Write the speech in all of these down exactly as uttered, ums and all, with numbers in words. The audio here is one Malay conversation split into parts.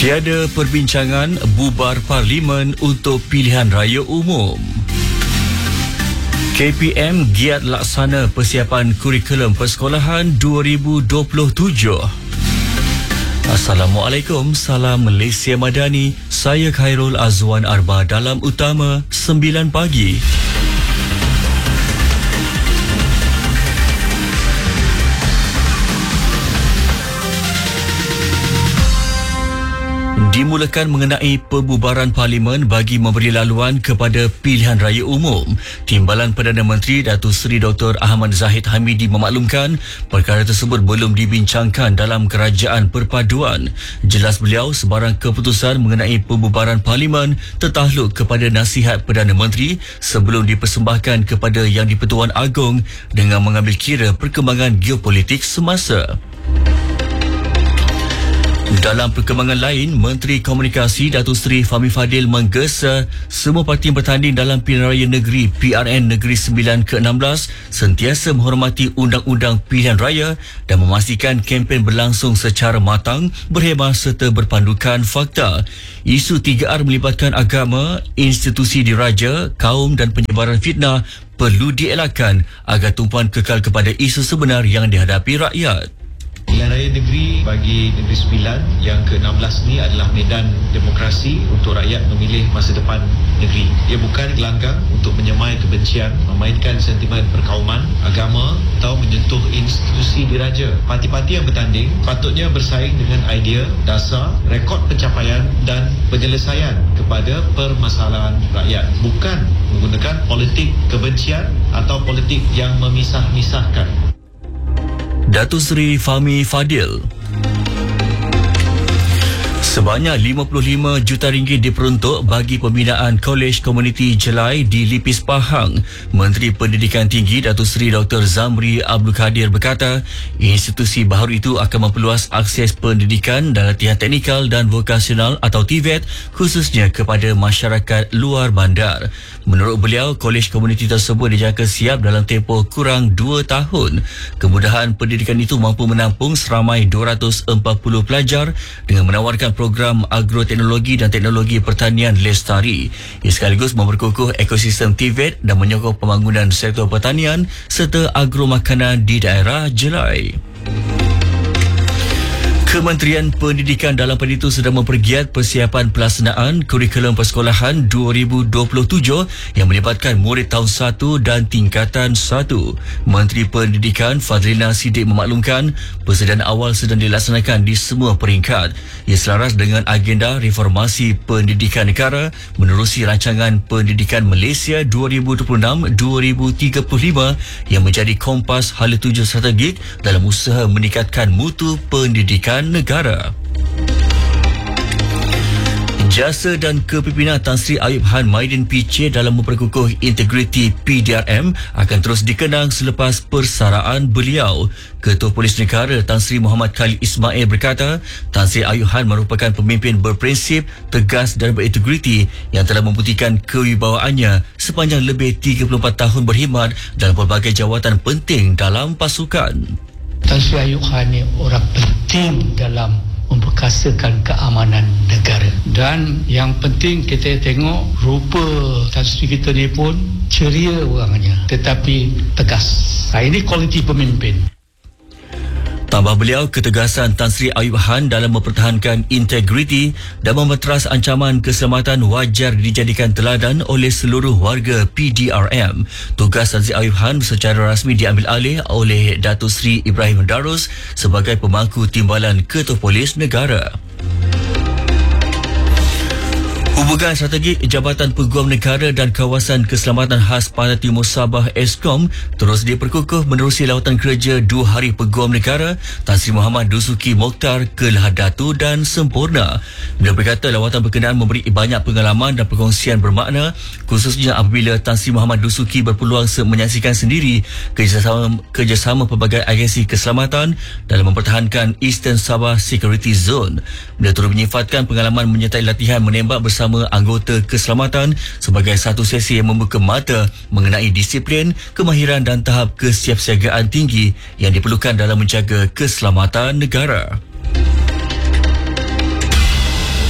Tiada perbincangan bubar Parlimen untuk pilihan raya umum. K P M giat laksana persiapan kurikulum persekolahan dua ribu dua puluh tujuh. Assalamualaikum, salam Malaysia Madani. Saya Khairul Azwan Arba dalam Utama sembilan pagi. Dimulakan mengenai pembubaran Parlimen bagi memberi laluan kepada pilihan raya umum. Timbalan Perdana Menteri Datuk Seri Doktor Ahmad Zahid Hamidi memaklumkan perkara tersebut belum dibincangkan dalam Kerajaan Perpaduan. Jelas beliau, sebarang keputusan mengenai pembubaran Parlimen tertakluk kepada nasihat Perdana Menteri sebelum dipersembahkan kepada Yang di-Pertuan Agong dengan mengambil kira perkembangan geopolitik semasa. Dalam perkembangan lain, Menteri Komunikasi Datuk Seri Fahmi Fadil menggesa semua parti yang bertanding dalam pilihan raya negeri P R N Negeri sembilan ke enam belas sentiasa menghormati undang-undang pilihan raya dan memastikan kempen berlangsung secara matang, berhemah serta berpandukan fakta. Isu tiga R melibatkan agama, institusi diraja, kaum dan penyebaran fitnah perlu dielakkan agar tumpuan kekal kepada isu sebenar yang dihadapi rakyat. Pilihan Raya Negeri bagi Negeri Sembilan yang ke enam belas ni adalah medan demokrasi untuk rakyat memilih masa depan negeri. Ia bukan gelanggang untuk menyemai kebencian, memainkan sentimen perkauman, agama atau menyentuh institusi diraja. Parti-parti yang bertanding patutnya bersaing dengan idea, dasar, rekod pencapaian dan penyelesaian kepada permasalahan rakyat, bukan menggunakan politik kebencian atau politik yang memisah-misahkan. Datuk Seri Fahmi Fadil. Sebanyak lima puluh lima juta ringgit diperuntuk bagi pembinaan Kolej Komuniti Jelai di Lipis Pahang. Menteri Pendidikan Tinggi Datuk Seri Doktor Zamri Abdul Kadir berkata, institusi baharu itu akan memperluas akses pendidikan dan latihan teknikal dan vokasional atau T V E T khususnya kepada masyarakat luar bandar. Menurut beliau, kolej komuniti tersebut dijangka siap dalam tempoh kurang dua tahun. Kemudahan pendidikan itu mampu menampung seramai dua ratus empat puluh pelajar dengan menawarkan program agroteknologi dan teknologi pertanian lestari. Ia sekaligus memperkukuh ekosistem T V E T dan menyokong pembangunan sektor pertanian serta agromakanan di daerah Jelai. Kementerian Pendidikan dalam pada itu sedang mempergiat persiapan pelaksanaan kurikulum persekolahan dua ribu dua puluh tujuh yang melibatkan murid tahun satu dan tingkatan satu. Menteri Pendidikan Fadlina Siddiq memaklumkan persediaan awal sedang dilaksanakan di semua peringkat. Ia selaras dengan agenda reformasi pendidikan negara menerusi rancangan Pendidikan Malaysia dua ribu dua puluh enam dua ribu tiga puluh lima yang menjadi kompas hala tuju strategik dalam usaha meningkatkan mutu pendidikan negara. Jasa dan Kepimpinan Tan Sri Ayub Han Maidin P C dalam memperkukuh integriti P D R M akan terus dikenang selepas persaraan beliau. Ketua Polis Negara Tan Sri Muhammad Khalid Ismail berkata, Tan Sri Ayub Han merupakan pemimpin berprinsip, tegas dan berintegriti yang telah membuktikan kewibawaannya sepanjang lebih tiga puluh empat tahun berkhidmat dalam pelbagai jawatan penting dalam pasukan. Tan Sri Ayub Han ni orang penting dalam memperkasakan keamanan negara. Dan yang penting kita tengok rupa Tan Sri kita ni pun ceria orangnya tetapi tegas. Ha, ini kualiti pemimpin. Tambah beliau, ketegasan Tan Sri Ayub Han dalam mempertahankan integriti dan memeteras ancaman keselamatan wajar dijadikan teladan oleh seluruh warga P D R M. Tugas Tan Sri Ayub Han secara rasmi diambil alih oleh Datuk Seri Ibrahim Darus sebagai pemangku timbalan Ketua Polis Negara. Hubungan strategik Jabatan Peguam Negara dan Kawasan Keselamatan Khas Pantai Timur Sabah Eskom terus diperkukuh menerusi lawatan kerja dua hari Peguam Negara Tan Sri Muhammad Dusuki Mokhtar ke Lahad Datu dan Semporna. Beliau berkata lawatan berkenaan memberi banyak pengalaman dan perkongsian bermakna khususnya apabila Tan Sri Muhammad Dusuki berpeluang menyaksikan sendiri kerjasama, kerjasama pelbagai agensi keselamatan dalam mempertahankan Eastern Sabah Security Zone. Beliau turut menyifatkan pengalaman menyertai latihan menembak bersama anggota keselamatan sebagai satu sesi yang membuka mata mengenai disiplin, kemahiran dan tahap kesiapsiagaan tinggi yang diperlukan dalam menjaga keselamatan negara.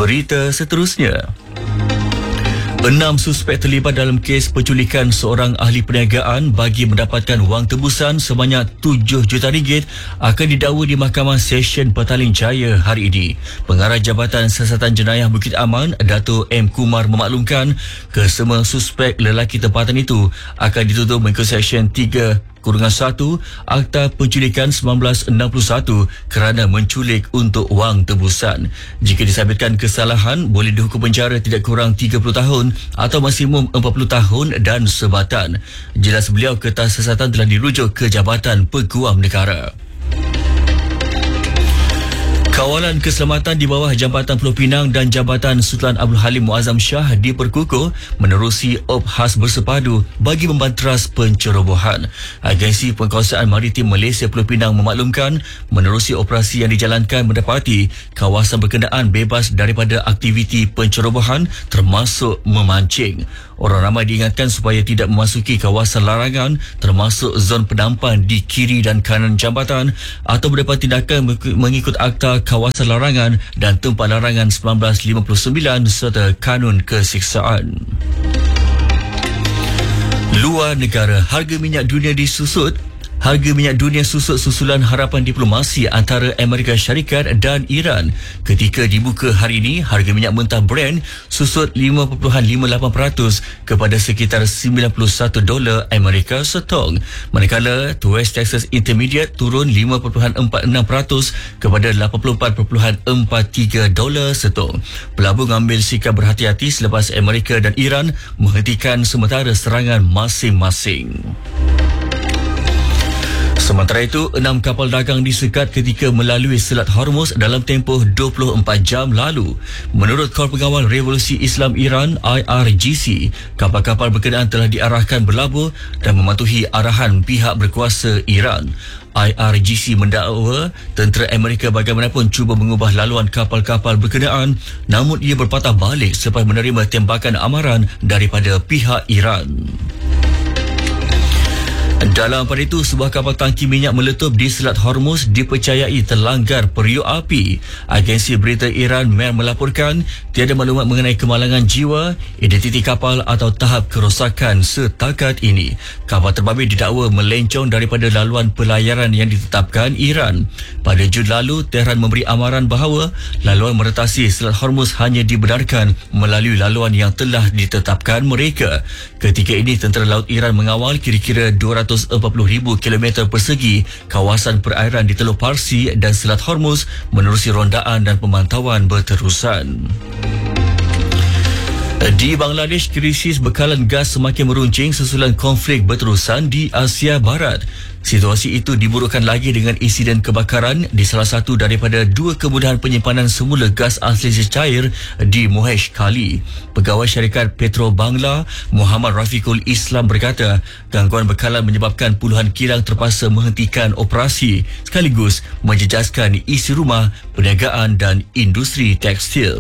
Berita seterusnya. Enam suspek terlibat dalam kes penculikan seorang ahli perniagaan bagi mendapatkan wang tebusan sebanyak tujuh juta ringgit akan didakwa di Mahkamah Session Petaling Jaya hari ini. Pengarah Jabatan Siasatan Jenayah Bukit Aman, Dato' M. Kumar memaklumkan kesemua suspek lelaki tempatan itu akan dituntut mengikut Seksyen tiga kurungan satu Akta Penculikan sembilan belas enam puluh satu kerana menculik untuk wang tebusan. Jika disabitkan kesalahan, boleh dihukum penjara tidak kurang tiga puluh tahun atau maksimum empat puluh tahun dan sebatan. Jelas beliau, kertas siasatan telah dirujuk ke Jabatan Peguam Negara. Kawalan keselamatan di bawah Jambatan Pulau Pinang dan Jambatan Sultan Abdul Halim Muazzam Shah diperkukuh menerusi op khas bersepadu bagi membanteras pencerobohan. Agensi Pengkawasan Maritim Malaysia Pulau Pinang memaklumkan menerusi operasi yang dijalankan mendapati kawasan berkenaan bebas daripada aktiviti pencerobohan termasuk memancing. Orang ramai diingatkan supaya tidak memasuki kawasan larangan termasuk zon penampan di kiri dan kanan jambatan atau mendapat tindakan mengikut Akta Kawasan Larangan dan Tempat Larangan sembilan belas lima puluh sembilan serta Kanun Kesiksaan. Luar negara, harga minyak dunia disusut. Harga minyak dunia susut susulan harapan diplomasi antara Amerika Syarikat dan Iran. Ketika dibuka hari ini, harga minyak mentah Brent susut lima perpuluhan lima lapan peratus kepada sekitar sembilan puluh satu dolar Amerika setong. Manakala West Texas Intermediate turun lima perpuluhan empat enam peratus kepada lapan puluh empat perpuluhan empat tiga dolar setong. Pelabur mengambil sikap berhati-hati selepas Amerika dan Iran menghentikan sementara serangan masing-masing. Sementara itu, enam kapal dagang disekat ketika melalui Selat Hormuz dalam tempoh dua puluh empat jam lalu. Menurut Kor Pengawal Revolusi Islam Iran I R G C, kapal-kapal berkenaan telah diarahkan berlabur dan mematuhi arahan pihak berkuasa Iran. I R G C mendakwa tentera Amerika bagaimanapun cuba mengubah laluan kapal-kapal berkenaan, namun ia berpatah balik selepas menerima tembakan amaran daripada pihak Iran. Dalam pada itu, sebuah kapal tangki minyak meletup di Selat Hormuz dipercayai terlanggar periuk api. Agensi berita Iran M E R melaporkan tiada maklumat mengenai kemalangan jiwa, identiti kapal atau tahap kerosakan setakat ini. Kapal terbabit didakwa melencong daripada laluan pelayaran yang ditetapkan Iran. Pada Jun lalu, Tehran memberi amaran bahawa laluan meretasi Selat Hormuz hanya dibenarkan melalui laluan yang telah ditetapkan mereka. Ketika ini, tentera laut Iran mengawal kira-kira dua ratus empat puluh ribu kilometer persegi kawasan perairan di Teluk Parsi dan Selat Hormuz menerusi rondaan dan pemantauan berterusan. Di Bangladesh, krisis bekalan gas semakin meruncing susulan konflik berterusan di Asia Barat. Situasi itu diburukkan lagi dengan insiden kebakaran di salah satu daripada dua kemudahan penyimpanan semula gas asli cair di Muhesh Kali. Pegawai syarikat Petro Bangla, Muhammad Rafiqul Islam berkata, gangguan bekalan menyebabkan puluhan kilang terpaksa menghentikan operasi sekaligus menjejaskan isi rumah, perniagaan dan industri tekstil.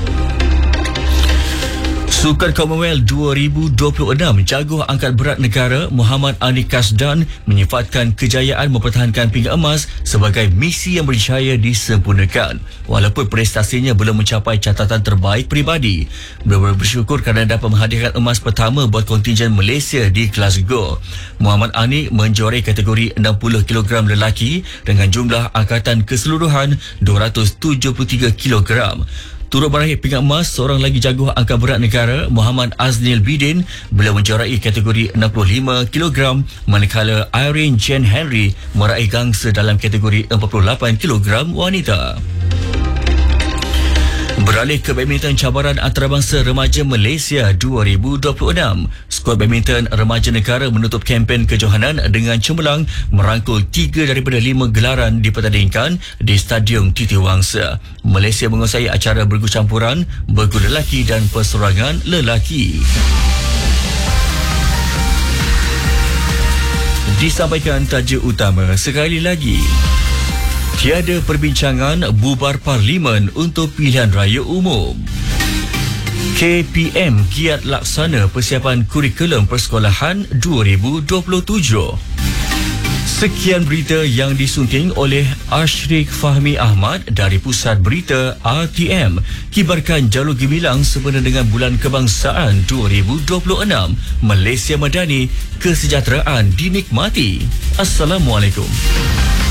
Sukan Commonwealth dua ribu dua puluh enam, jaguar angkat berat negara Muhammad Ani Kasdan menyifatkan kejayaan mempertahankan pingat emas sebagai misi yang berjaya disempurnakan. Walaupun prestasinya belum mencapai catatan terbaik peribadi, beliau bersyukur kerana dapat menghadiahkan emas pertama buat kontingen Malaysia di Glasgow. Muhammad Ani menjuarai kategori enam puluh kilogram lelaki dengan jumlah angkatan keseluruhan dua ratus tujuh puluh tiga kilogram. Turut meraih pingat emas seorang lagi jaguar angkat berat negara Muhammad Aznil Bidin. Beliau menjuarai kategori enam puluh lima kilogram, manakala Irene Jane Henry meraih gangsa dalam kategori empat puluh lapan kilogram wanita. Beralih ke badminton cabaran antarabangsa remaja Malaysia dua ribu dua puluh enam. Skuad badminton remaja negara menutup kempen kejohanan dengan cemerlang merangkul tiga daripada lima gelaran dipertandingkan di Stadium Titi Wangsa. Malaysia menguasai acara bergu campuran, bergu lelaki dan perseorangan lelaki. Disampaikan tajuk utama sekali lagi. Tiada perbincangan bubar Parlimen untuk pilihan raya umum. K P M giat laksana persiapan kurikulum persekolahan dua ribu dua puluh tujuh. Sekian berita yang disunting oleh Ashrik Fahmi Ahmad dari Pusat Berita R T M. Kibarkan jalur gemilang sempena dengan Bulan Kebangsaan dua ribu dua puluh enam. Malaysia Madani, kesejahteraan dinikmati. Assalamualaikum.